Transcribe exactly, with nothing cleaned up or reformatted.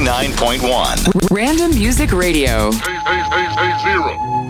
ninety-nine point one. Random Music Radio. Hey, hey, hey, hey, zero.